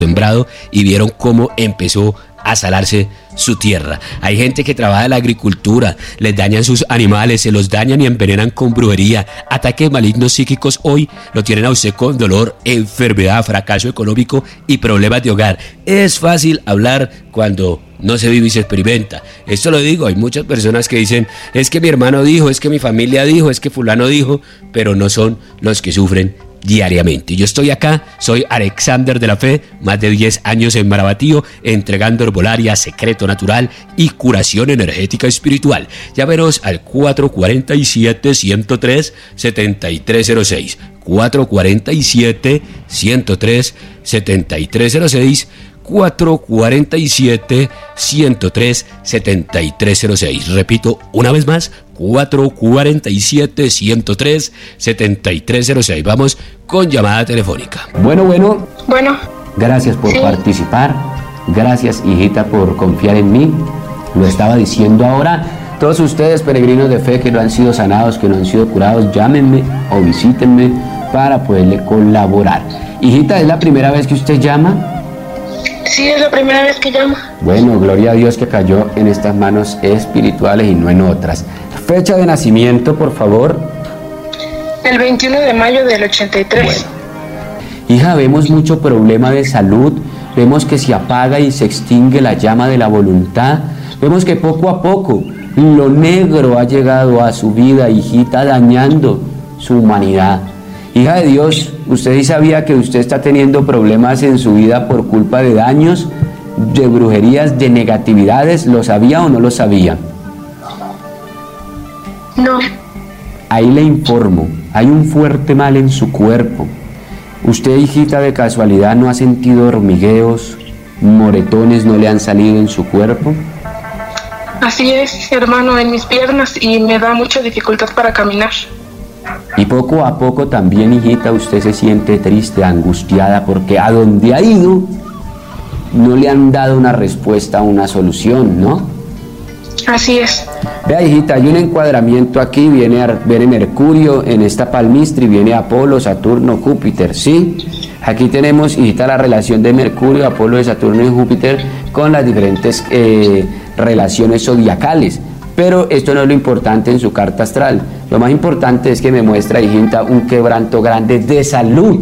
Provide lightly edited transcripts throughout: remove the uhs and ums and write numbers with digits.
sembrado y vieron cómo empezó a salarse su tierra. Hay gente que trabaja en la agricultura, les dañan sus animales, se los dañan y envenenan con brujería. Ataques malignos psíquicos hoy lo tienen a usted con dolor, enfermedad, fracaso económico y problemas de hogar. Es fácil hablar cuando no se vive y se experimenta. Esto lo digo, hay muchas personas que dicen, es que mi hermano dijo, es que mi familia dijo, es que fulano dijo, pero no son los que sufren diariamente. Yo estoy acá, soy Alexander de la Fe, más de 10 años en Marabatío, entregando herbolaria, secreto natural y curación energética espiritual. Llámenos al 447-103-7306, 447-103-7306, 447-103-7306. Repito una vez más, 447-103-7306. Vamos con llamada telefónica. Bueno. Gracias por participar. Gracias, hijita, por confiar en mí. Lo estaba diciendo ahora. Todos ustedes, peregrinos de fe que no han sido sanados, que no han sido curados, llámenme o visítenme para poderle colaborar. Hijita, ¿es la primera vez que usted llama? Sí, es la primera vez que llamo. Bueno, gloria a Dios que cayó en estas manos espirituales y no en otras. Fecha de nacimiento, por favor. El 21 de mayo del 83. Bueno. Hija, vemos mucho problema de salud, vemos que se apaga y se extingue la llama de la voluntad, vemos que poco a poco lo negro ha llegado a su vida, hijita, dañando su humanidad. Hija de Dios, usted sí sabía que usted está teniendo problemas en su vida por culpa de daños, de brujerías, de negatividades. ¿Lo sabía o no lo sabía? No. Ahí le informo, hay un fuerte mal en su cuerpo. Usted, hijita, de casualidad no ha sentido hormigueos, moretones no le han salido en su cuerpo. Así es, hermano, en mis piernas, y me da mucha dificultad para caminar. Y poco a poco también, hijita, usted se siente triste, angustiada, porque a donde ha ido no le han dado una respuesta, una solución, ¿no? Así es. Vea, hijita, hay un encuadramiento aquí, viene Mercurio en esta palmistra y viene Apolo, Saturno, Júpiter, ¿sí? Aquí tenemos, hijita, la relación de Mercurio, Apolo, de Saturno y Júpiter con las diferentes relaciones zodiacales. Pero esto no es lo importante en su carta astral. Lo más importante es que me muestra, hijita, un quebranto grande de salud.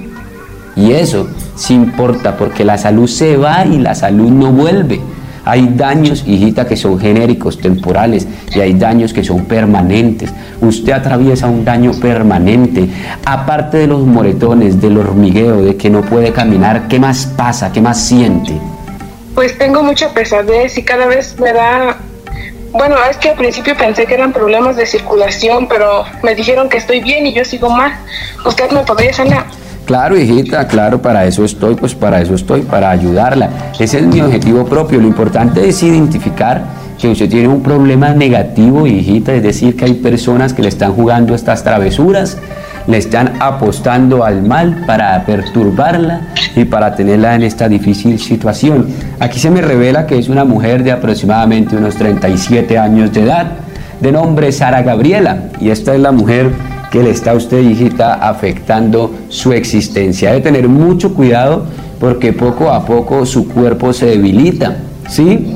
Y eso sí importa, porque la salud se va y la salud no vuelve. Hay daños, hijita, que son genéricos, temporales, y hay daños que son permanentes. Usted atraviesa un daño permanente. Aparte de los moretones, del hormigueo, de que no puede caminar, ¿qué más pasa? ¿Qué más siente? Pues tengo mucha pesadez y cada vez me da... Bueno, es que al principio pensé que eran problemas de circulación, pero me dijeron que estoy bien y yo sigo mal. ¿Usted me podría sanar? Claro, hijita, claro, para eso estoy, para ayudarla. Ese es mi objetivo propio. Lo importante es identificar que usted tiene un problema negativo, hijita, es decir, que hay personas que le están jugando estas travesuras, le están apostando al mal para perturbarla y para tenerla en esta difícil situación. Aquí se me revela que es una mujer de aproximadamente unos 37 años de edad, de nombre Sara Gabriela, y esta es la mujer que le está a usted, hijita, afectando su existencia. Debe tener mucho cuidado porque poco a poco su cuerpo se debilita, ¿sí?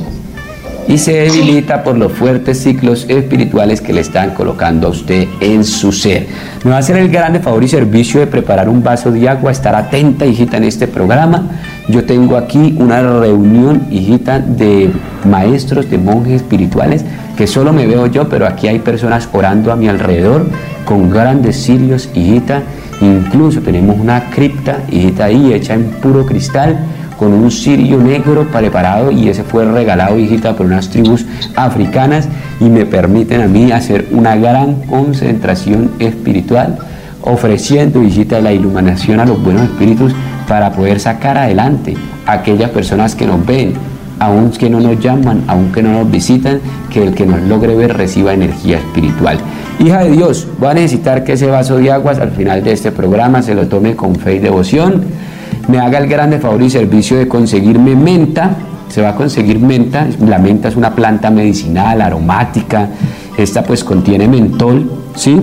Y se debilita por los fuertes ciclos espirituales que le están colocando a usted en su ser. Me va a hacer el grande favor y servicio de preparar un vaso de agua, estar atenta, hijita, en este programa. Yo tengo aquí una reunión, hijita, de maestros, de monjes espirituales, que solo me veo yo, pero aquí hay personas orando a mi alrededor, con grandes cirios, hijita. Incluso tenemos una cripta, hijita, ahí hecha en puro cristal, con un cirio negro preparado, y ese fue regalado, hijita, por unas tribus africanas, y me permiten a mí hacer una gran concentración espiritual, ofreciendo, hijita, la iluminación a los buenos espíritus para poder sacar adelante a aquellas personas que nos ven, aun que no nos llaman, aun que no nos visitan, que el que nos logre ver reciba energía espiritual. Hija de Dios, voy a necesitar que ese vaso de aguas al final de este programa se lo tome con fe y devoción. Me haga el grande favor y servicio de conseguirme menta. Se va a conseguir menta. La menta es una planta medicinal, aromática. Esta pues contiene mentol, ¿sí?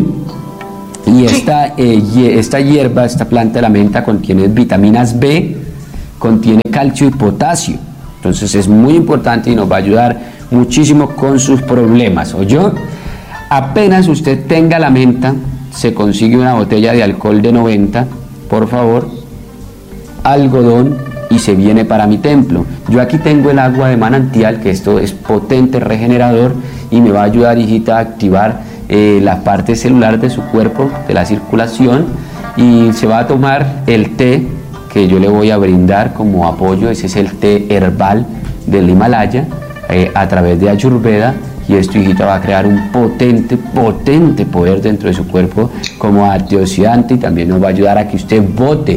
Y esta hierba, esta planta de la menta, contiene vitaminas B, contiene calcio y potasio. Entonces es muy importante y nos va a ayudar muchísimo con sus problemas. ¿Oyó? Apenas usted tenga la menta, se consigue una botella de alcohol de 90, por favor, algodón, y se viene para mi templo. Yo aquí tengo el agua de manantial, que esto es potente regenerador y me va a ayudar, hijita, a activar la parte celular de su cuerpo, de la circulación, y se va a tomar el té que yo le voy a brindar como apoyo. Ese es el té herbal del Himalaya a través de Ayurveda, y esto, hijita, va a crear un potente poder dentro de su cuerpo como antioxidante, y también nos va a ayudar a que usted bote,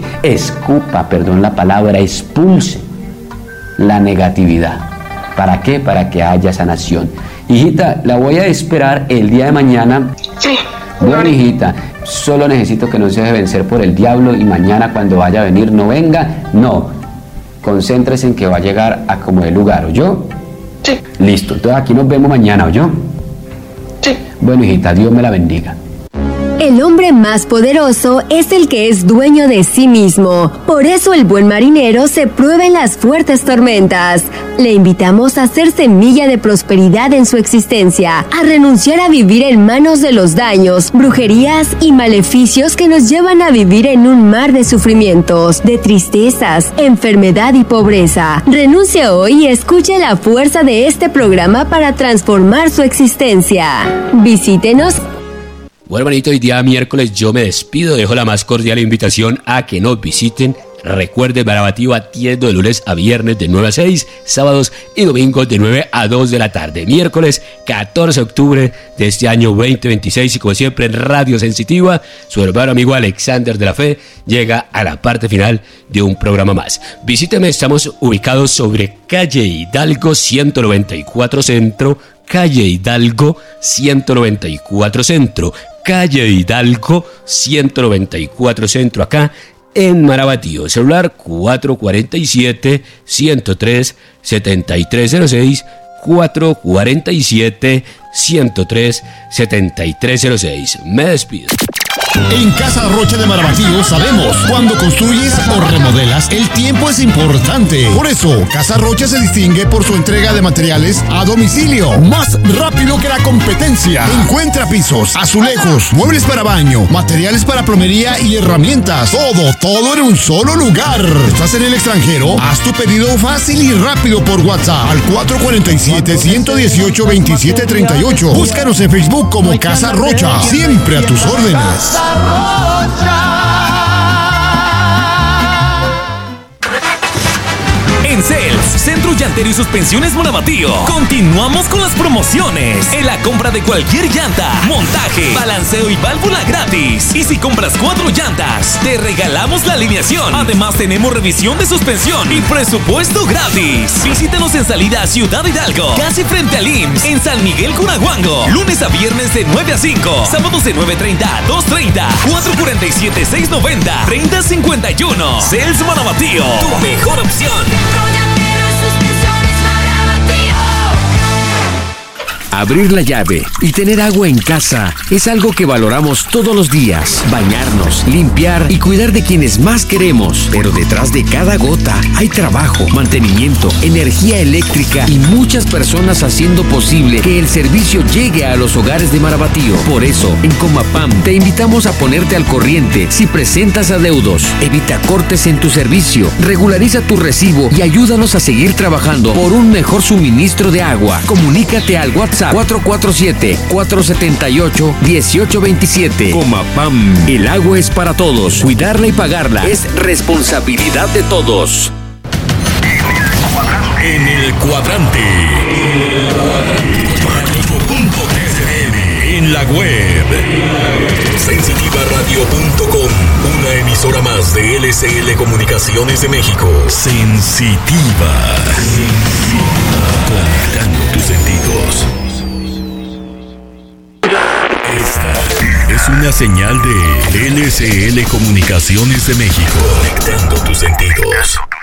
expulse la negatividad. ¿Para qué? Para que haya sanación. Hijita, la voy a esperar el día de mañana. Sí. Bueno, hijita, solo necesito que no se deje vencer por el diablo, y mañana cuando vaya a venir no venga, no. Concéntrese en que va a llegar a como el lugar, ¿oyó? Sí. Listo, entonces aquí nos vemos mañana, ¿oyó? Sí. Bueno, hijita, Dios me la bendiga. El hombre más poderoso es el que es dueño de sí mismo. Por eso el buen marinero se prueba en las fuertes tormentas. Le invitamos a ser semilla de prosperidad en su existencia, a renunciar a vivir en manos de los daños, brujerías y maleficios que nos llevan a vivir en un mar de sufrimientos, de tristezas, enfermedad y pobreza. Renuncie hoy y escuche la fuerza de este programa para transformar su existencia. Visítenos. Bueno, hermanito, hoy día miércoles yo me despido, dejo la más cordial invitación a que nos visiten. Recuerden, Marabatío atiendo de lunes a viernes de 9 a 6, sábados y domingos de 9 a 2 de la tarde. Miércoles 14 de octubre de este año 2026, y como siempre en Radio Sensitiva, su hermano amigo Alexander de la Fe llega a la parte final de un programa más. Visíteme, estamos ubicados sobre calle Hidalgo 194 Centro, calle Hidalgo 194 Centro, calle Hidalgo 194 Centro, acá en Marabatío. Celular 447-103-7306, 447-103-7306. Me despido. En Casa Rocha de Marabatío sabemos, cuando construyes o remodelas, el tiempo es importante. Por eso, Casa Rocha se distingue por su entrega de materiales a domicilio, más rápido que la competencia. Encuentra pisos, azulejos, muebles para baño, materiales para plomería y herramientas. Todo en un solo lugar. ¿Estás en el extranjero? Haz tu pedido fácil y rápido por WhatsApp al 447-118-2738. Búscanos en Facebook como Casa Rocha. Siempre a tus órdenes. En CELS, Centro Llantero y Suspensiones Marabatío, continuamos con las promociones. En la compra de cualquier llanta, montaje, balanceo y válvula gratis. Y si compras 4 llantas, te regalamos la alineación. Además, tenemos revisión de suspensión y presupuesto gratis. Visítanos en salida a Ciudad Hidalgo, casi frente al IMSS, en San Miguel Cunahuango. Lunes a viernes de 9 a 5, sábados de 9:30 a 2:30, 447-690-3051. CELS Marabatío, tu mejor opción. Abrir la llave y tener agua en casa es algo que valoramos todos los días. Bañarnos, limpiar y cuidar de quienes más queremos. Pero detrás de cada gota hay trabajo, mantenimiento, energía eléctrica y muchas personas haciendo posible que el servicio llegue a los hogares de Marabatío. Por eso, en Comapam te invitamos a ponerte al corriente si presentas adeudos. Evita cortes en tu servicio, regulariza tu recibo y ayúdanos a seguir trabajando por un mejor suministro de agua. Comunícate al WhatsApp 447-478-1827. Comapam, el agua es para todos. Cuidarla y pagarla es responsabilidad de todos. En el cuadrante. En la web. Sensitivaradio.com. Una emisora más de LCL Comunicaciones de México. Sensitiva. Conectando tus sentidos. Esta es una señal de LCL Comunicaciones de México. Conectando tus sentidos.